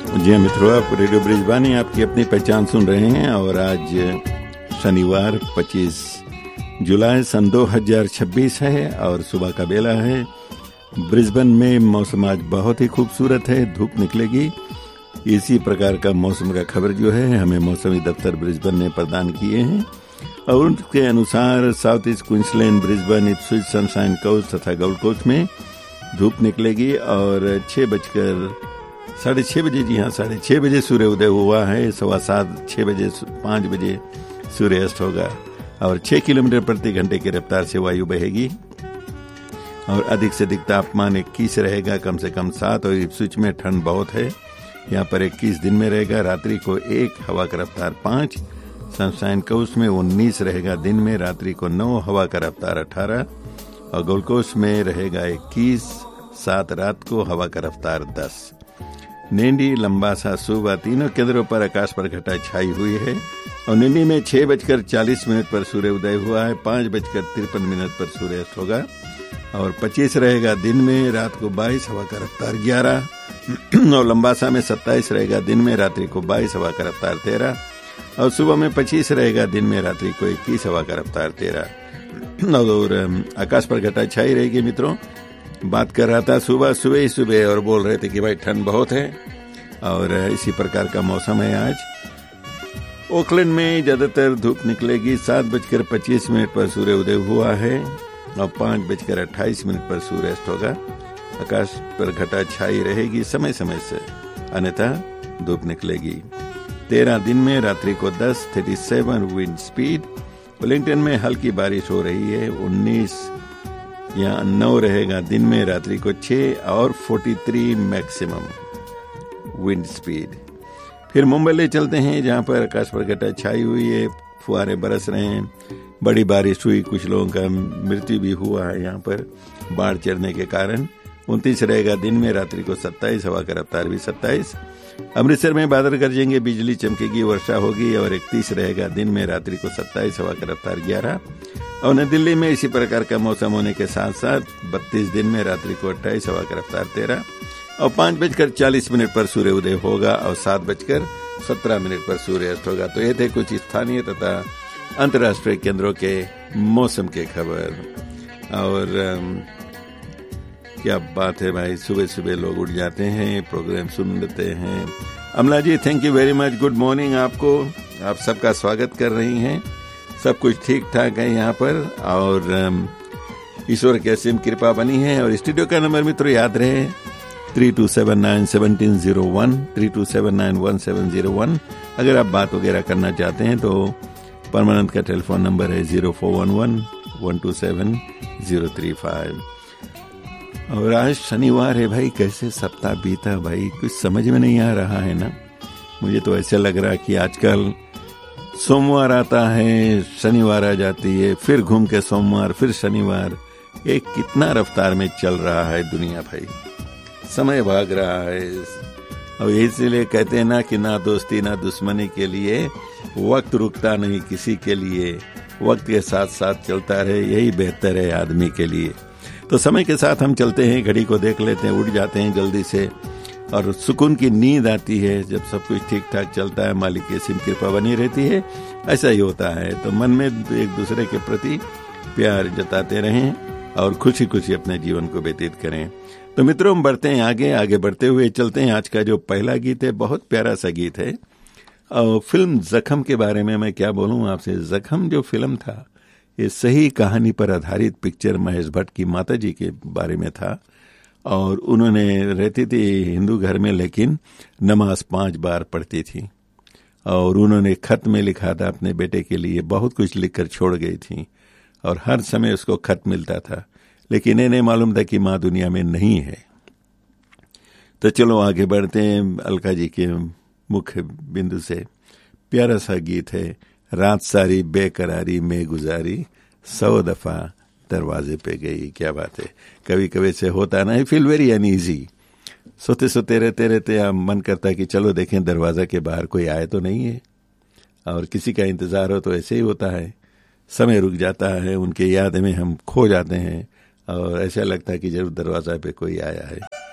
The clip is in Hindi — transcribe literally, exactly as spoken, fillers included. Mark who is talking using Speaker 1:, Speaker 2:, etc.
Speaker 1: जी हाँ मित्रों, आप रेडियो ब्रिजबानी आपकी अपनी पहचान सुन रहे हैं और आज शनिवार पच्चीस जुलाई सन दो हज़ार छब्बीस है और सुबह का बेला है। ब्रिस्बेन में मौसम आज बहुत ही खूबसूरत है, धूप निकलेगी। इसी प्रकार का मौसम का खबर जो है हमें मौसमी दफ्तर ब्रिस्बेन ने प्रदान किए हैं और उनके अनुसार south east Queensland, Brisbane, Ipswich, sunshine coast तथा गोल्ड कोस्ट में धूप निकलेगी और छह बजकर साढ़े छः बजे जी हाँ साढ़े छः बजे सूर्य उदय हुआ है। सवा सात छः बजे पाँच बजे सूर्यास्त होगा और छः किलोमीटर प्रति घंटे की रफ्तार से वायु बहेगी और अधिक से अधिक तापमान इक्कीस रहेगा, कम से कम सात। और इप्सविच में ठंड बहुत है, यहाँ पर इक्कीस दिन में रहेगा, रात्रि को एक, हवा का रफ्तार पाँच। सनशाइन कोस्ट में उन्नीस रहेगा दिन में, रात्रि को नौ, हवा का रफ्तार अठारह। और गोल्ड कोस्ट में रहेगा इक्कीस, सात रात को, हवा का रफ्तार दस। नेंडी, लंबासा, सुबह तीनों केंद्रों पर आकाश पर घटा छाई हुई है और नेंडी में छह बजकर चालीस मिनट पर सूर्य उदय हुआ है, पाँच बजकर तिरपन मिनट पर सूर्यास्त होगा और पच्चीस रहेगा दिन में, रात को बाईस, हवा का रफ्तार ग्यारह। और लंबासा में सत्ताईस रहेगा दिन में, रात्रि को बाईस, हवा का रफ्तार तेरह। और सुबह में पच्चीस रहेगा दिन में, रात्रि को इक्कीस, हवा का रफ्तार तेरह। और आकाश पर घटा छाई रहेगी। मित्रों, बात कर रहा था सुबह सुबह ही सुबह और बोल रहे थे कि भाई ठंड बहुत है और इसी प्रकार का मौसम है आज। ओकलैंड में ज्यादातर धूप निकलेगी, सात बजकर पच्चीस मिनट पर सूर्य उदय हुआ है और पाँच बजकर अट्ठाईस मिनट पर सूर्यास्त होगा। आकाश पर घटा छाई रहेगी समय समय से, अन्यथा धूप निकलेगी। तेरह दिन में, रात्रि को दस, thirty seven wind speed. Wellington में हल्की बारिश हो रही है, उन्नीस यहाँ नौ रहेगा दिन में, रात्रि को छह और तैंतालीस मैक्सिमम विंड स्पीड। फिर मुंबई ले चलते हैं जहाँ पर आकाश पर घटा छाई हुई है, फुहारे बरस रहे हैं, बड़ी बारिश हुई, कुछ लोगों का मृत्यु भी हुआ है यहाँ पर बाढ़ चढ़ने के कारण। उनतीस रहेगा दिन में, रात्रि को सत्ताईस, हवा का रफ्तार भी सत्ताईस। अमृतसर में बादल गरजेंगे, बिजली चमकेगी, वर्षा होगी और इकतीस रहेगा दिन में, रात्रि को सत्ताईस, हवा का रफ्तार ग्यारह। और नई दिल्ली में इसी प्रकार का मौसम होने के साथ साथ बत्तीस दिन में, रात्रि को अट्ठाईस, हवा का रफ्तार तेरह। और पाँच बजकर चालीस मिनट पर सूर्य उदय होगा और सात बजकर सत्रह मिनट पर सूर्यास्त होगा। तो ये थे कुछ स्थानीय तथा अंतर्राष्ट्रीय केंद्रों के मौसम के खबर। और क्या बात है भाई, सुबह सुबह लोग उठ जाते हैं, प्रोग्राम सुन लेते हैं। अमला जी, thank you very much, good morning आपको। आप सबका स्वागत कर रही हैं, सब कुछ ठीक ठाक है यहाँ पर और ईश्वर की असीम कृपा बनी है। और स्टूडियो का नंबर मित्रों याद रहे, three to seven nine one seven zero one, three to seven nine one seven zero one. अगर आप बात वगैरह करना चाहते हैं तो परमानंद का टेलीफोन नंबर है zero four one one one two seven zero three five. और आज शनिवार है भाई, कैसे सप्ताह बीता भाई कुछ समझ में नहीं आ रहा है ना। मुझे तो ऐसे लग रहा है कि आजकल सोमवार आता है, शनिवार आ जाती है, फिर घूम के सोमवार, फिर शनिवार। ये कितना रफ्तार में चल रहा है दुनिया भाई, समय भाग रहा है। और इसलिए कहते हैं ना कि ना दोस्ती ना दुश्मनी के लिए वक्त रुकता नहीं किसी के लिए, वक्त के साथ साथ चलता रहे, यही बेहतर है आदमी के लिए। तो समय के साथ हम चलते हैं, घड़ी को देख लेते हैं, उठ जाते हैं जल्दी से और सुकून की नींद आती है जब सब कुछ ठीक ठाक चलता है, मालिक की असीम कृपा बनी रहती है। ऐसा ही होता है। तो मन में एक दूसरे के प्रति प्यार जताते रहें और खुशी खुशी अपने जीवन को व्यतीत करें। तो मित्रों, हम बढ़ते हैं आगे। आगे बढ़ते हुए चलते हैं, आज का जो पहला गीत है बहुत प्यारा सा गीत है। और फिल्म जख्म के बारे में मैं क्या बोलूं आपसे। जख्म जो फिल्म था, ये सही कहानी पर आधारित पिक्चर महेश भट्ट की माता जी के बारे में था और उन्होंने रहती थी हिंदू घर में, लेकिन नमाज पांच बार पढ़ती थी और उन्होंने खत में लिखा था अपने बेटे के लिए, बहुत कुछ लिखकर छोड़ गई थी और हर समय उसको खत मिलता था, लेकिन इन्हें मालूम था कि माँ दुनिया में नहीं है। तो चलो आगे बढ़ते हैं अलका जी के मुख्य बिंदु से। प्यारा सा गीत है, रात सारी बेकरारी में गुजारी, सौ दफा दरवाजे पे गई। क्या बात है, कभी कभी से होता ना, फील वेरी अनईजी। सोते सोते रहते रहते मन करता है कि चलो देखें दरवाजा के बाहर कोई आए तो नहीं है, और किसी का इंतजार हो तो ऐसे ही होता है, समय रुक जाता है, उनके याद में हम खो जाते हैं और ऐसा लगता है कि जरूर दरवाजा पे कोई आया है।